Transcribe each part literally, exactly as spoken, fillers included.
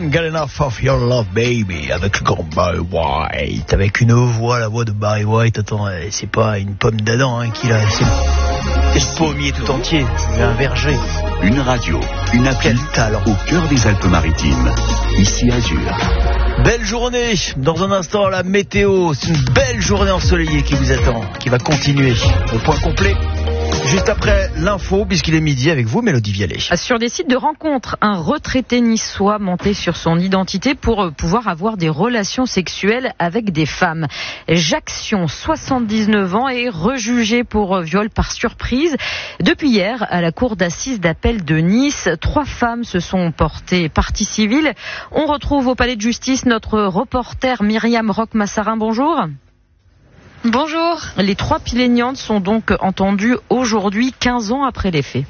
Can't Get Enough of Your Love Baby avec le grand Barry White, avec une voix, la voix de Barry White. Attends, c'est pas une pomme d'Adam hein, qu'il a, c'est le pommier tout entier, c'est un verger. Une radio, une appli au cœur des Alpes-Maritimes, ici Azur. Belle journée, dans un instant la météo, c'est une belle journée ensoleillée qui vous attend, qui va continuer. Au point complet, juste après l'info, puisqu'il est midi avec vous, Mélodie Vialet. Sur des sites de rencontres, un retraité niçois mentait sur son identité pour pouvoir avoir des relations sexuelles avec des femmes. Jacques Sion, soixante-dix-neuf ans, est rejugé pour viol par surprise. Depuis hier, à la cour d'assises d'appel de Nice, trois femmes se sont portées partie civile. On retrouve au palais de justice notre reporter Myriam Roch-Massarin. Bonjour. Bonjour. Les trois plaignantes sont donc entendues aujourd'hui, quinze ans après les faits.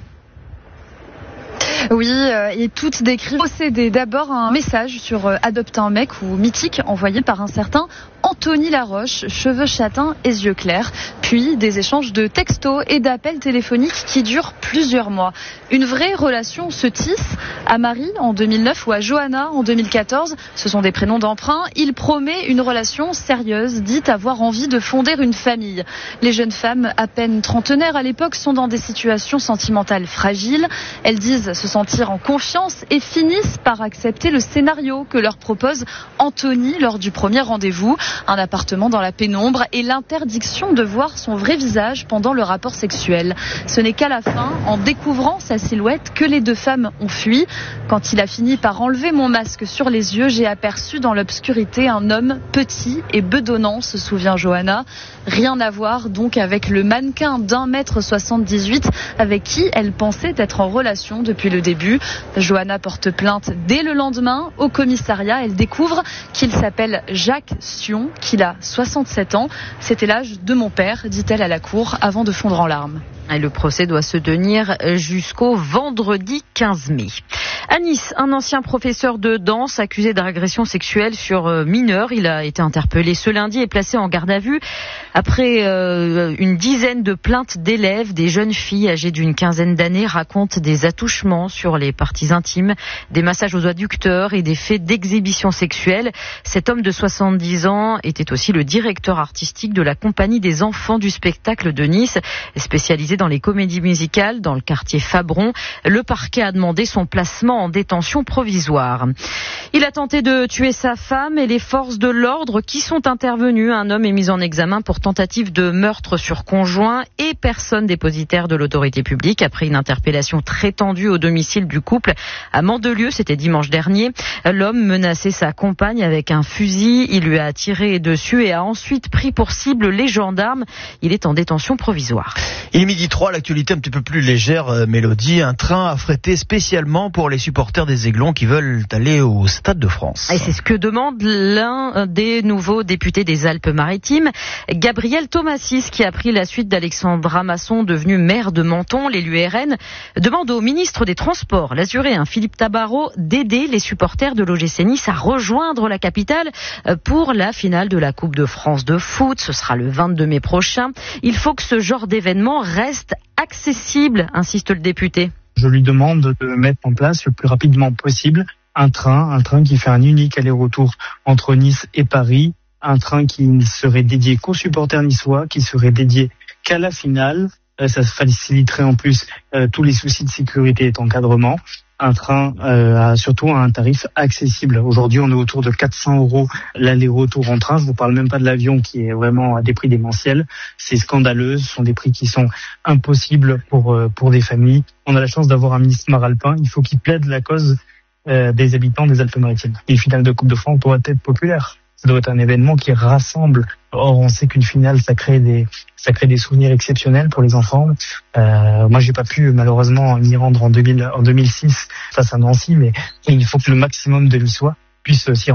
Oui, euh, et toutes décrivent posséder d'abord un message sur euh, Adopte un mec ou Mythique envoyé par un certain Anthony Laroche, cheveux châtains et yeux clairs, puis des échanges de textos et d'appels téléphoniques qui durent plusieurs mois. Une vraie relation se tisse. À Marie en deux mille neuf ou à Johanna en deux mille quatorze, ce sont des prénoms d'emprunt. Il promet une relation sérieuse, dit avoir envie de fonder une famille. Les jeunes femmes, à peine trentenaires à l'époque, sont dans des situations sentimentales fragiles. Elles disent se sentir en confiance et finissent par accepter le scénario que leur propose Anthony lors du premier rendez-vous. Un appartement dans la pénombre et l'interdiction de voir son vrai visage pendant le rapport sexuel. Ce n'est qu'à la fin, en découvrant sa silhouette, que les deux femmes ont fui. Quand il a fini par enlever mon masque sur les yeux, j'ai aperçu dans l'obscurité un homme petit et bedonnant, se souvient Johanna. Rien à voir donc avec le mannequin d'un mètre soixante-dix-huit avec qui elle pensait être en relation depuis le début. Johanna porte plainte dès le lendemain au commissariat. Elle découvre qu'il s'appelle Jacques Sion, qu'il a soixante-sept ans. C'était l'âge de mon père, dit-elle à la cour, avant de fondre en larmes. Et le procès doit se tenir jusqu'au vendredi quinze mai. À Nice, un ancien professeur de danse accusé d'agression sexuelle sur mineurs. Il a été interpellé ce lundi et placé en garde à vue après euh, une dizaine de plaintes d'élèves. Des jeunes filles âgées d'une quinzaine d'années racontent des attouchements sur les parties intimes, des massages aux adducteurs et des faits d'exhibition sexuelle. Cet homme de soixante-dix ans était aussi le directeur artistique de la compagnie des enfants du spectacle de Nice, spécialisé dans les comédies musicales dans le quartier Fabron. Le parquet a demandé son placement en détention provisoire. Il a tenté de tuer sa femme et les forces de l'ordre qui sont intervenues. Un homme est mis en examen pour tentative de meurtre sur conjoint et personne dépositaire de l'autorité publique après une interpellation très tendue au domicile du couple à Mandelieu. C'était dimanche dernier. L'homme menaçait sa compagne avec un fusil. Il lui a tiré dessus et a ensuite pris pour cible les gendarmes. Il est en détention provisoire. Il est midi trois, l'actualité un petit peu plus légère, euh, Mélodie. Un train affrété spécialement pour les supporters des Aiglons qui veulent aller au Stade de France. Et c'est ce que demande l'un des nouveaux députés des Alpes-Maritimes, Gabriel Thomasis, qui a pris la suite d'Alexandra Masson, devenu maire de Menton. L'élu R N demande au ministre des Transports, l'azuréen Philippe Tabarot, d'aider les supporters de l'O G C Nice à rejoindre la capitale pour la finale de la Coupe de France de foot. Ce sera le vingt-deux mai prochain. Il faut que ce genre d'événement reste accessible, insiste le député. Je lui demande de mettre en place le plus rapidement possible un train, un train qui fait un unique aller-retour entre Nice et Paris, un train qui ne serait dédié qu'aux supporters niçois, qui serait dédié qu'à la finale. Ça faciliterait en plus euh, tous les soucis de sécurité et d'encadrement. Un train euh, à, surtout à un tarif accessible. Aujourd'hui, on est autour de quatre cents euros l'aller-retour en train. Je vous parle même pas de l'avion qui est vraiment à des prix démentiels. C'est scandaleux. Ce sont des prix qui sont impossibles pour euh, pour des familles. On a la chance d'avoir un ministre maralpin. Il faut qu'il plaide la cause euh, des habitants des Alpes-Maritimes. Les finales de Coupe de France doivent être populaires. Ça doit être un événement qui rassemble. Or, on sait qu'une finale, ça crée des, ça crée des souvenirs exceptionnels pour les enfants. Euh, moi, j'ai pas pu, malheureusement, m'y rendre en deux mille, en deux mille six face à Nancy, mais il faut que le maximum de Niçois puisse s'y rendre.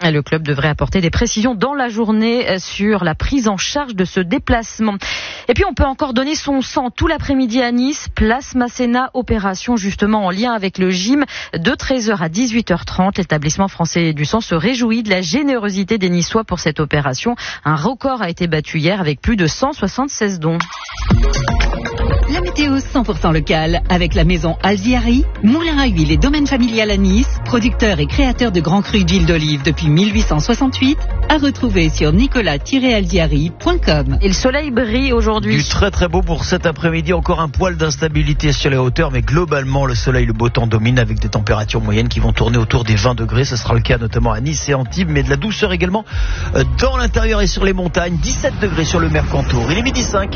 Le club devrait apporter des précisions dans la journée sur la prise en charge de ce déplacement. Et puis on peut encore donner son sang tout l'après-midi à Nice, place Masséna, opération justement en lien avec le gym de treize heures à dix-huit heures trente. L'établissement français du sang se réjouit de la générosité des Niçois pour cette opération. Un record a été battu hier avec plus de cent soixante-seize dons. La météo cent pour cent locale avec la maison Alziari, moulin à huile et domaine familial à Nice, producteur et créateur de grands crus d'huile d'olive depuis mille huit cent soixante-huit, à retrouver sur nicolas tiret alziari point com. Et le soleil brille aujourd'hui. Du très très beau pour cet après-midi, encore un poil d'instabilité sur les hauteurs, mais globalement le soleil, le beau temps domine avec des températures moyennes qui vont tourner autour des vingt degrés. Ce sera le cas notamment à Nice et Antibes, mais de la douceur également dans l'intérieur et sur les montagnes. dix-sept degrés sur le Mercantour. Il est midi cinq.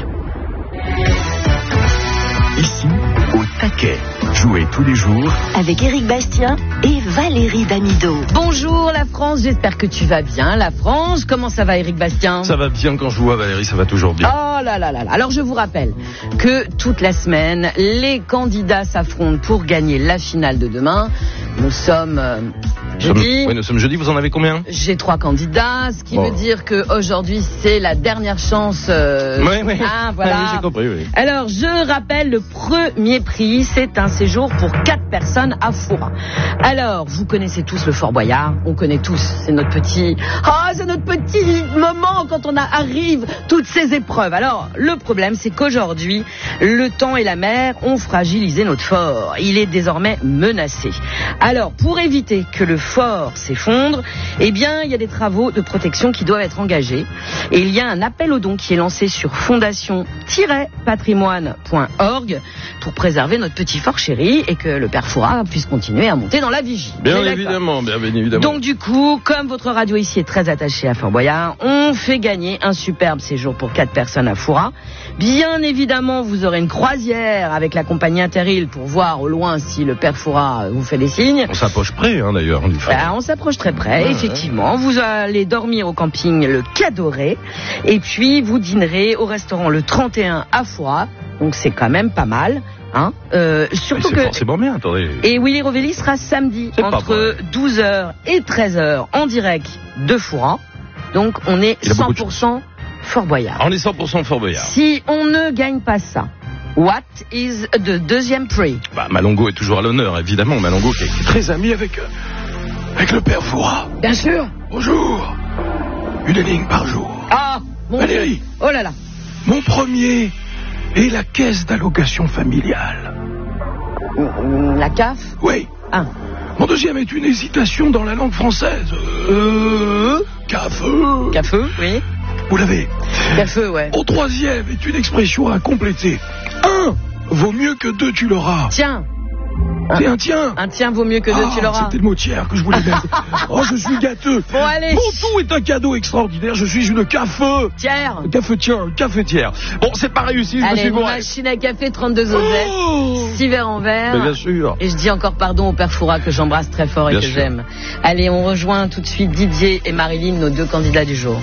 Ici, au taquet. Jouez tous les jours avec Éric Bastien et Valérie Damido. Bonjour la France, j'espère que tu vas bien. La France, comment ça va Éric Bastien? Ça va bien quand je vois Valérie, ça va toujours bien. Oh là là là là. Alors je vous rappelle que toute la semaine, les candidats s'affrontent pour gagner la finale de demain. Nous sommes euh, jeudi. Oui, nous sommes jeudi, vous en avez combien? J'ai trois candidats, ce qui bon. veut dire qu'aujourd'hui c'est la dernière chance. Euh, oui, oui. Hein, voilà. Oui, j'ai compris, oui. Alors je rappelle le premier prix, c'est un séjour pour quatre personnes à Foura. Alors, vous connaissez tous le Fort Boyard, on connaît tous, c'est notre petit, ah, c'est notre petit moment quand on a, arrive toutes ces épreuves. Alors, le problème, c'est qu'aujourd'hui, le temps et la mer ont fragilisé notre fort. Il est désormais menacé. Alors, pour éviter que le fort s'effondre, eh bien, il y a des travaux de protection qui doivent être engagés. Et il y a un appel aux dons qui est lancé sur fondation tiret patrimoine point org pour préserver notre petit fort chéri et que le père Foura puisse continuer à monter dans la vigie. Bien évidemment, bien évidemment. Donc du coup, comme votre radio ici est très attachée à Fort Boyard, on fait gagner un superbe séjour pour quatre personnes à Foura. Bien évidemment, vous aurez une croisière avec la compagnie Interrail pour voir au loin si le père Foura vous fait des signes. On s'approche près, hein, d'ailleurs. On, ben, on s'approche très près, ouais, effectivement. Ouais. Vous allez dormir au camping Le Cadoré et puis vous dînerez au restaurant Le trente et un à Foura. Donc c'est quand même pas mal. Hein euh, surtout c'est que forcément bien, attendez. Et Willy Rovelli sera samedi entre douze heures et treize heures en direct de Foura. Donc on est cent pour cent Fort Boyard. On est cent pour cent Fort Boyard. Si on ne gagne pas ça, what is the deuxième prix? Bah, Malongo est toujours à l'honneur, évidemment. Malongo qui est très ami avec, euh, avec le père Foura. Bien sûr. Bonjour. Une ligne par jour. Ah, mon Valérie. Dieu. Oh là là. Mon premier est la caisse d'allocation familiale. La C A F? Oui. Ah. Mon deuxième est une hésitation dans la langue française. Euh... Cafeu. Cafeu, oui. Vous l'avez. Cafeu, ouais. Mon troisième est une expression à compléter. Un vaut mieux que deux, tu l'auras. Tiens. C'est un tien. Un tien vaut mieux que deux, ah, tu l'auras. C'était le mot tiers que je voulais mettre. Oh, je suis gâteux. Bon, allez. Mon tout est un cadeau extraordinaire. Je suis une cafeu. Tiers. Cafetière, cafetière. Bon, c'est pas réussi. Je allez, me suis bourré. Machine à café, trente-deux osettes. Oh, six verres en verre. Mais bien sûr. Et je dis encore pardon au père Foura que j'embrasse très fort et bien que sûr. j'aime. Allez, on rejoint tout de suite Didier et Marilyn, nos deux candidats du jour.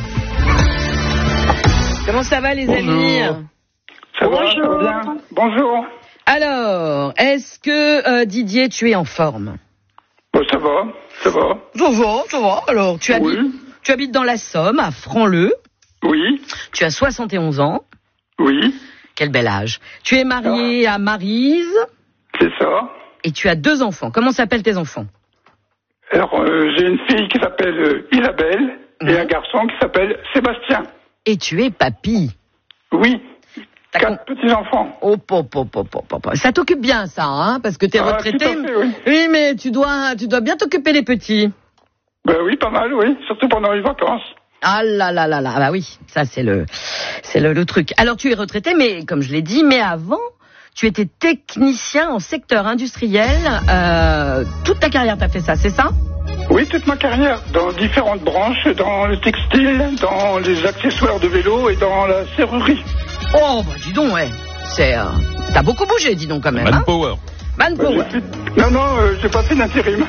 Comment ça va, les Bonjour. amis? Ça va, ça va bien. Bonjour. Alors, est-ce que euh, Didier, tu es en forme? Bon, ça va, ça va. Ça va, ça va. Alors, tu habites, Oui. tu habites dans la Somme, à Franc-le. Oui, Tu as soixante et onze ans. oui, Quel bel âge. Tu es marié à Maryse c'est ça. et tu as deux enfants. Comment s'appellent tes enfants? Alors, euh, j'ai une fille qui s'appelle euh, Isabelle Mhm. et un garçon qui s'appelle Sébastien. Et tu es papy. Oui, T'as quatre petits-enfants. Oh, pop, pop, pop, pop, pop. Ça t'occupe bien, ça, hein, parce que t'es Ah, retraité. tout à fait, oui. mais tu dois, tu dois bien t'occuper des petits. Ben oui, pas mal, oui, surtout pendant les vacances. Ah là là là là, ah bah oui, ça c'est le, c'est le, le truc. Alors tu es retraité, mais comme je l'ai dit, mais avant, tu étais technicien en secteur industriel. Euh, toute ta carrière, t'as fait ça, c'est ça? Oui, toute ma carrière, dans différentes branches, dans le textile, dans les accessoires de vélo et dans la serrurerie. Oh, bah dis donc, ouais. C'est, euh, t'as beaucoup bougé, dis donc quand même. Hein Manpower. Manpower. Ben, j'ai fait- Non, non, euh, j'ai pas fait d'intérim.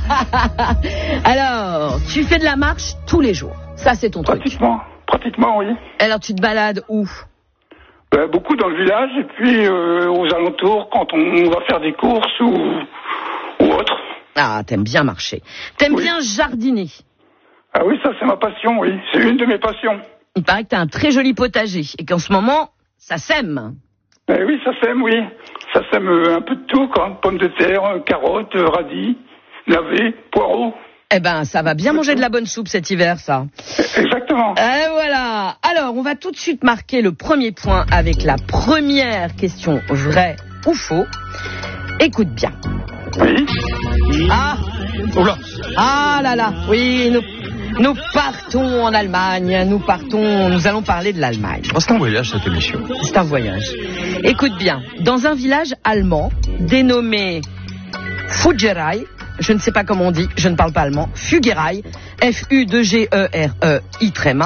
Alors, tu fais de la marche tous les jours. Ça, c'est ton truc. Pratiquement, pratiquement, oui. Alors, tu te balades où? Ben, beaucoup dans le village et puis euh, aux alentours quand on va faire des courses ou, ou autre. Ah, t'aimes bien marcher. T'aimes Oui. bien jardiner. Ah oui, ça c'est ma passion, oui. C'est une de mes passions. Il paraît que tu as un très joli potager et qu'en ce moment, ça sème. Eh oui, ça sème, oui. Ça sème un peu de tout, quoi. Pommes de terre, carottes, radis, navets, poireaux. Eh ben, ça va bien manger de la bonne soupe cet hiver, ça. Exactement. Et voilà. Alors, on va tout de suite marquer le premier point avec la première question vrai ou faux. Écoute bien. Oui. Ah. Oula. Ah là là. Oui, nous, nous partons en Allemagne. Nous partons, nous allons parler de l'Allemagne. Oh, c'est un voyage, cette émission. C'est un voyage. Écoute bien. Dans un village allemand dénommé Fugerai, je ne sais pas comment on dit, je ne parle pas allemand, Fugerai, F U G E R E I